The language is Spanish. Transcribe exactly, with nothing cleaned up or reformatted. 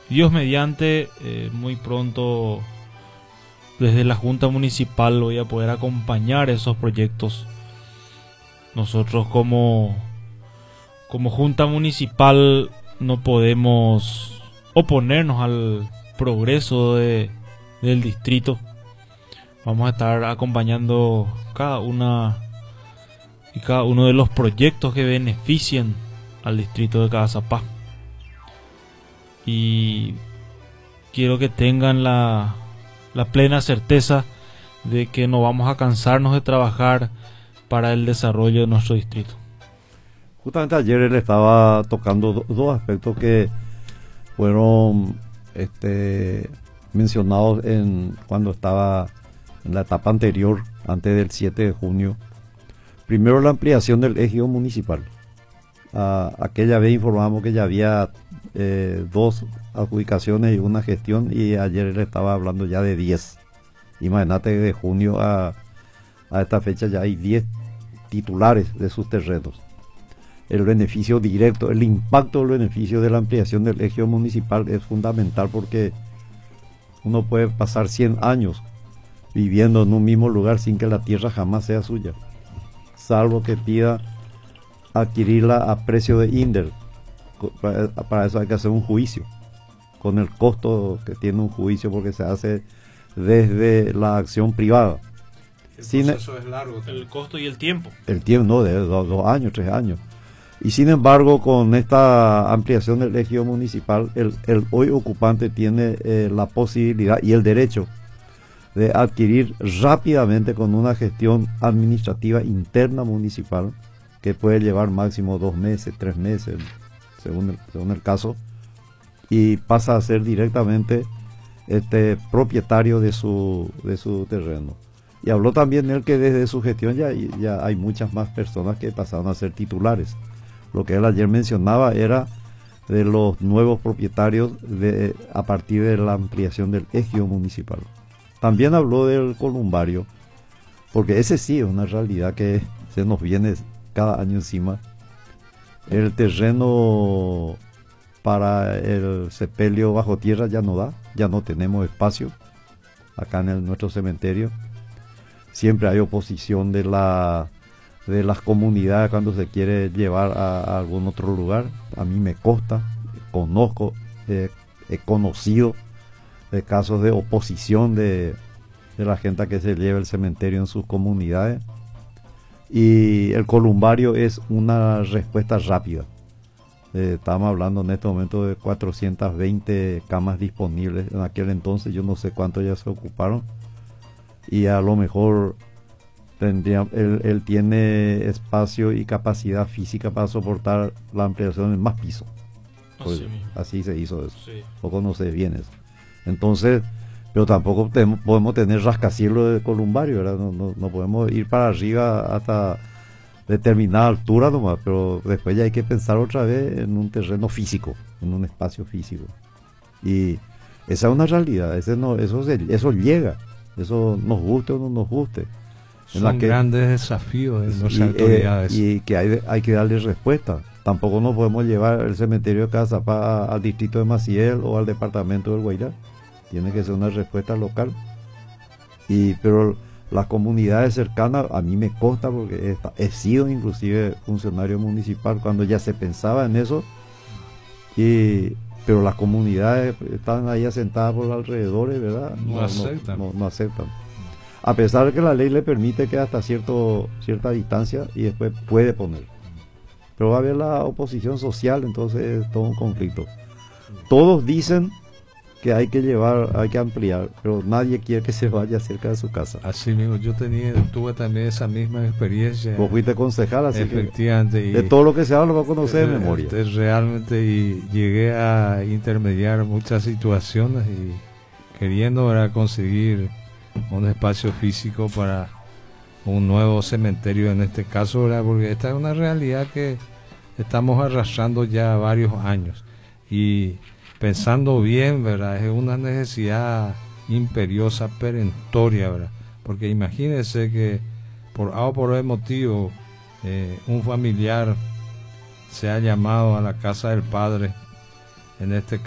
Dios mediante, eh, muy pronto desde la Junta Municipal voy a poder acompañar esos proyectos. Nosotros como, como Junta Municipal no podemos oponernos al progreso de, del distrito. Vamos a estar acompañando cada una y cada uno de los proyectos que beneficien al distrito de Cazapá. Y quiero que tengan la, la plena certeza de que no vamos a cansarnos de trabajar para el desarrollo de nuestro distrito. Justamente ayer él estaba tocando do, dos aspectos que fueron este, mencionados en, cuando estaba en la etapa anterior, antes del siete de junio. Primero, la ampliación del ejido municipal. Uh, aquella vez informamos que ya había eh, dos adjudicaciones y una gestión, y ayer él estaba hablando ya de diez. Imagínate, de junio a, a esta fecha ya hay diez titulares de sus terrenos. El beneficio directo, el impacto del beneficio de la ampliación del ejido municipal es fundamental, porque uno puede pasar cien años viviendo en un mismo lugar sin que la tierra jamás sea suya, salvo que pida adquirirla a precio de INDER. Para, para eso hay que hacer un juicio, con el costo que tiene un juicio, porque se hace desde la acción privada. El sin proceso es largo, el costo y el tiempo. El tiempo, no, de dos, dos años, tres años. Y sin embargo, con esta ampliación del ejido municipal, el, el hoy ocupante tiene eh, la posibilidad y el derecho de adquirir rápidamente, con una gestión administrativa interna municipal, que puede llevar máximo dos meses, tres meses, según el, según el caso, y pasa a ser directamente este propietario de su, de su terreno. Y habló también él que desde su gestión ya, ya hay muchas más personas que pasaron a ser titulares. Lo que él ayer mencionaba era de los nuevos propietarios de, a partir de la ampliación del ejido municipal. También habló del columbario, porque ese sí es una realidad que se nos viene cada año encima. El terreno para el sepelio bajo tierra ya no da, ya no tenemos espacio acá en el, nuestro cementerio. Siempre hay oposición de la de las comunidades cuando se quiere llevar a, a algún otro lugar. A mí me consta, conozco, eh, he conocido de casos de oposición de, de la gente a que se lleve el cementerio en sus comunidades. Y el columbario es una respuesta rápida. Eh, estamos hablando en este momento de cuatrocientas veinte camas disponibles. En aquel entonces yo no sé cuántos ya se ocuparon, y a lo mejor tendría, él, él tiene espacio y capacidad física para soportar la ampliación en más piso. Pues, así, así se hizo eso. Sí. O conoces bien eso. Entonces, pero tampoco tenemos, podemos tener rascacielos de columbario, ¿verdad? No, no, no podemos ir para arriba hasta determinada altura nomás, pero después ya hay que pensar otra vez en un terreno físico, en un espacio físico. Y esa es una realidad, ese no, eso, se, eso llega, eso nos guste o no nos guste. Son la que, grandes desafíos en las autoridades. Eh, y que hay, hay que darle respuesta. Tampoco nos podemos llevar el cementerio de Cazapá al distrito de Maciel o al departamento del Guairá. Tiene que ser una respuesta local. Y pero las comunidades cercanas, a mí me consta, porque he, he sido inclusive funcionario municipal cuando ya se pensaba en eso, y pero las comunidades están ahí asentadas por los alrededores, ¿verdad? No, no aceptan. No, no, no aceptan. A pesar de que la ley le permite que hasta cierto, cierta distancia, y después puede poner. Pero va a haber la oposición social, entonces es todo un conflicto. Todos dicen que hay que llevar, hay que ampliar, pero nadie quiere que se vaya cerca de su casa. Así mismo, yo tenía, tuve también esa misma experiencia. Vos fuiste concejal, así efectivamente, que de todo lo que se habla lo va a conocer de memoria. Realmente, y llegué a intermediar muchas situaciones y queriendo, ¿verdad?, conseguir un espacio físico para un nuevo cementerio en este caso, ¿verdad?, porque esta es una realidad que estamos arrastrando ya varios años, y pensando bien, ¿verdad?, es una necesidad imperiosa, perentoria, ¿verdad?, porque imagínense que por A o por B motivo eh, un familiar se ha llamado a la casa del padre, en este